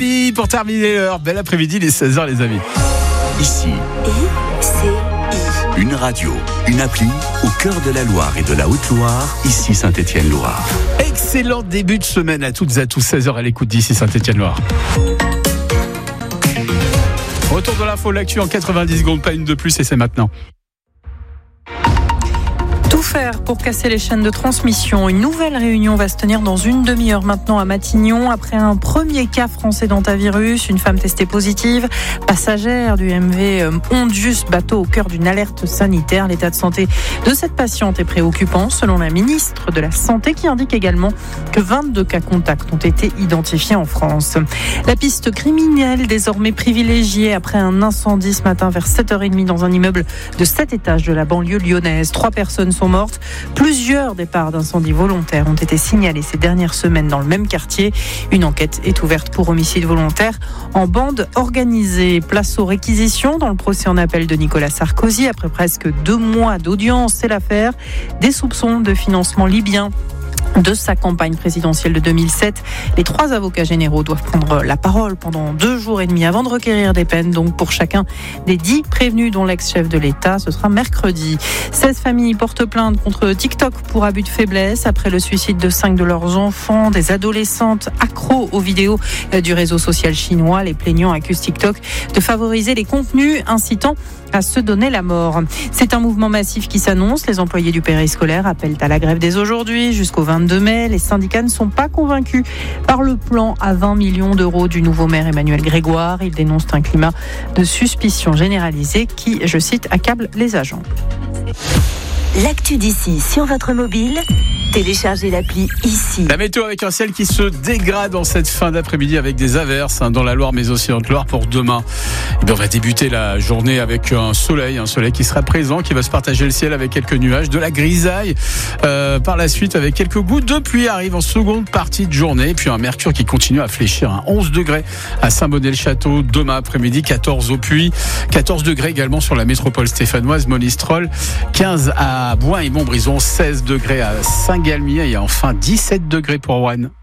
Happy pour terminer l'heure. Bel après-midi, les 16h, les amis. Ici, une radio, une appli au cœur de la Loire et de la Haute-Loire. Ici Saint-Étienne-Loire. Excellent début de semaine à toutes et à tous. 16h à l'écoute d'ici Saint-Étienne-Loire. Retour de l'info, l'actu en 90 secondes, pas une de plus et c'est maintenant. Tout faire pour casser les chaînes de transmission. Une nouvelle réunion va se tenir dans une demi-heure maintenant à Matignon. Après un premier cas français d'hantavirus, une femme testée positive, passagère du MV Ondius, bateau au cœur d'une alerte sanitaire. L'état de santé de cette patiente est préoccupant, selon la ministre de la Santé, qui indique également que 22 cas contacts ont été identifiés en France. La piste criminelle désormais privilégiée après un incendie ce matin vers 7h30 dans un immeuble de 7 étages de la banlieue lyonnaise. 3 personnes sont mortes. Plusieurs départs d'incendies volontaires ont été signalés ces dernières semaines dans le même quartier. Une enquête est ouverte pour homicide volontaire en bande organisée. Place aux réquisitions dans le procès en appel de Nicolas Sarkozy. Après presque 2 mois d'audience, c'est l'affaire des soupçons de financement libyen de sa campagne présidentielle de 2007. Les 3 avocats généraux doivent prendre la parole pendant 2 jours et demi avant de requérir des peines. Donc pour chacun des 10 prévenus, dont l'ex-chef de l'État, ce sera mercredi. 16 familles portent plainte contre TikTok pour abus de faiblesse après le suicide de 5 de leurs enfants. Des adolescentes accros aux vidéos du réseau social chinois. Les plaignants accusent TikTok de favoriser les contenus incitant à se donner la mort. C'est un mouvement massif qui s'annonce. Les employés du périscolaire appellent à la grève dès aujourd'hui jusqu'au 22 mai. Les syndicats ne sont pas convaincus par le plan à 20 millions d'euros du nouveau maire Emmanuel Grégoire. Ils dénoncent un climat de suspicion généralisée qui, je cite, accable les agents. L'actu d'ici sur votre mobile, téléchargez l'appli Ici. La météo avec un ciel qui se dégrade en cette fin d'après-midi avec des averses dans la Loire mais aussi en Haute-Loire pour demain. On va débuter la journée avec un soleil qui sera présent, qui va se partager le ciel avec quelques nuages, de la grisaille par la suite avec quelques gouttes de pluie arrivent en seconde partie de journée. Et puis un mercure qui continue à fléchir, 11 degrés à Saint-Bonnet-le-Château demain après-midi, 14 au Puy, 14 degrés également sur la métropole stéphanoise, Monistrol, 15 à Bouin et Montbrison, 16 degrés à Saint-Galmier et enfin 17 degrés pour Roanne.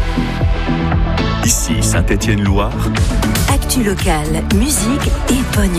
Ici Saint-Étienne-Loire. Actu locale, musique et bonne